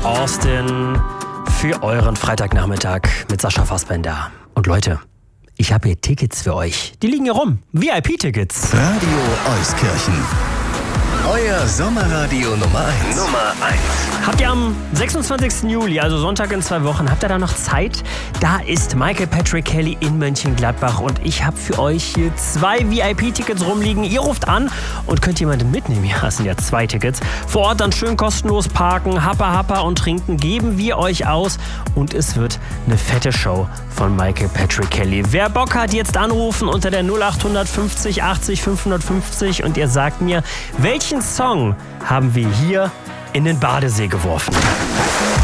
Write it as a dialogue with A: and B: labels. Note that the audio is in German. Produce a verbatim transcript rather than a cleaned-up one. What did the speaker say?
A: Austin für euren Freitagnachmittag mit Sascha Fassbender. Und Leute, ich habe hier Tickets für euch. Die liegen hier rum. V I P-Tickets.
B: Radio Euskirchen. Euer Sommerradio Nummer eins. Nummer eins.
A: Habt ihr am sechsundzwanzigsten Juli, also Sonntag in zwei Wochen, habt ihr da noch Zeit? Da ist Michael Patrick Kelly in Mönchengladbach und ich habe für euch hier zwei V I P-Tickets rumliegen. Ihr ruft an und könnt jemanden mitnehmen. Ja, es sind ja zwei Tickets. Vor Ort dann schön kostenlos parken, Happa Happa und trinken geben wir euch aus und es wird eine fette Show von Michael Patrick Kelly. Wer Bock hat, jetzt anrufen unter der null acht fünfzig achtzig fünfhundertfünfzig und ihr sagt mir, welchen Song haben wir hier in den Badesee geworfen?